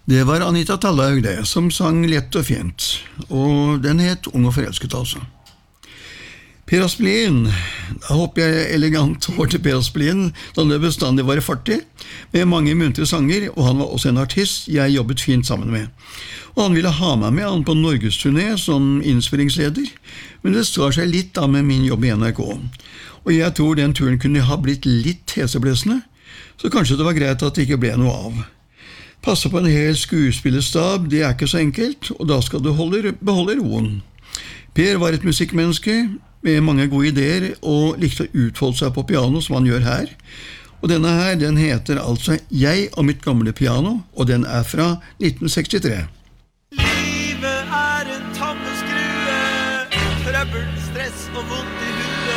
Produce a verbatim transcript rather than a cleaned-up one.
Det var Anita Tallaug det, som sang lett og fint, og den het Ung og forelsket altså. Per Aspelin, da håper jeg elegant hår til Per Aspelin, da det bestandig var fartig, med mange muntre sanger, og han var også en artist jeg jobbet fint sammen med. Og han ville ha meg med han på Norgesturné som innspillingsleder, men det står seg litt da med min jobb i N R K. Og jeg tror den turen kunne ha blitt litt heseblesende, så kanskje det var greit at det ikke ble noe av. Passe på en hel skuespillerstab, det er ikke så enkelt, og da skal du holde, beholde roen. Per var et musikkmenneske med mange gode ideer, og likte å utfolde seg på piano som han gjør her. Og denne her, den heter altså Jeg og mitt gamle piano, og den er fra nitten sekstitre. Livet er en tammeskrue, trøbbel, stress og vondt i